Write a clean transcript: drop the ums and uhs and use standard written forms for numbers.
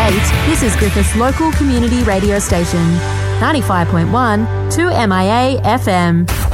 8, this is Griffith's local community radio station, 95.1 2MIA FM.